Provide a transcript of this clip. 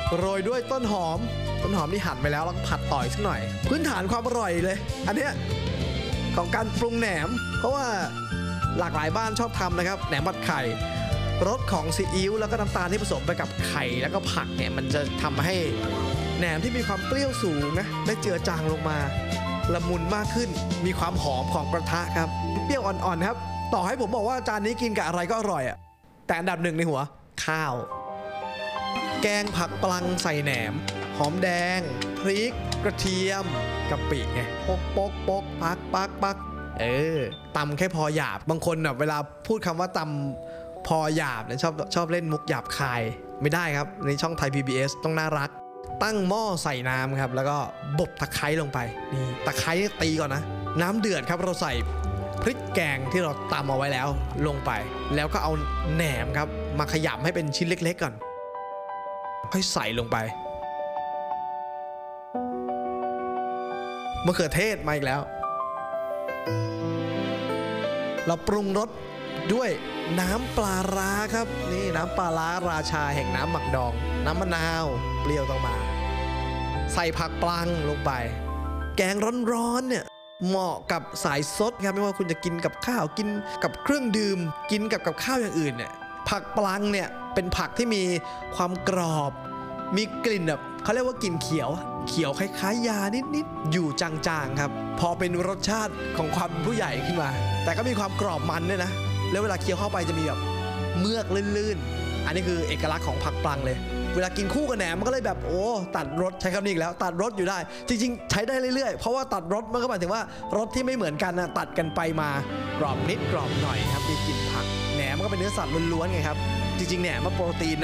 โรยด้วยต้นหอมที่หั่นไปแล้วแล้วก็ผัดต่อยสักหน่อยพื้นฐานความอร่อยเลยอันเนี้ยของการปรุงแหนมเพราะว่าหลากหลายบ้านชอบทำนะครับแหนมผัดไข่รสของซีอิ๊วแล้วก็น้ำตาลที่ผสมไปกับไข่แล้วก็ผักเนี่ยมันจะทำให้แหนมที่มีความเปรี้ยวสูงนะได้เจือจางลงมาละมุนมากขึ้นมีความหอมของกระทะครับเปรี้ยวอ่อนๆครับต่อให้ผมบอกว่าจานนี้กินกับอะไรก็อร่อยอ่ะแต่อันดับหนึ่งในหัวข้าวแกงผักปลังใส่แหนมหอมแดงพริกกระเทียมกะปิไงปกปักตำแค่พอหยาบบางคนแบบเวลาพูดคำว่าตำพอหยาบเนี่ยชอบเล่นมุกหยาบคายไม่ได้ครับในช่องไทย PBS ต้องน่ารักตั้งหม้อใส่น้ำครับแล้วก็บดตะไคร้ลงไปนี่ตะไคร้ตีก่อนนะน้ำเดือดครับเราใส่พริกแกงที่เราตำเอาไว้แล้วลงไปแล้วก็เอาแหนมครับมาขยำให้เป็นชิ้นเล็กๆก่อนค่อยใส่ลงไปมะเขือเทศมาอีกแล้วเราปรุงรสด้วยน้ำปลาร้าครับนี่น้ำปลาร้าราชาแห่งน้ำหมักดองน้ำมะนาวเปรี้ยวต้องมาใส่ผักปลังลงไปแกงร้อนๆเนี่ยเหมาะกับสายซดครับไม่ว่าคุณจะกินกับข้าวกินกับเครื่องดื่มกินกับข้าวอย่างอื่นเนี่ยผักปลังเนี่ยเป็นผักที่มีความกรอบมีกลิ่นแบบเขาเรียกว่ากลิ่นเขียวคล้ายๆยานิดๆอยู่จางๆครับพอเป็นรสชาติของความผู้ใหญ่ขึ้นมาแต่ก็มีความกรอบมันด้วยนะแล้วเวลาเคี้ยวเข้าไปจะมีแบบเมือกลื่นๆอันนี้คือเอกลักษณ์ของผักปลังเลยเวลากินคู่กับแหนมมันก็เลยแบบโอ้ตัดรสใช้คำนี้อีกแล้วตัดรสอยู่ได้จริงๆใช้ได้เรื่อยๆเพราะว่าตัดรสมันก็หมายถึงว่ารสที่ไม่เหมือนกันนะตัดกันไปมากรอบนิดกรอบหน่อยครับมีกลิ่นผักแหนมมันก็เป็นเนื้อสัตว์ล้วนๆไงครับจริงๆแหนมมันโปรตีน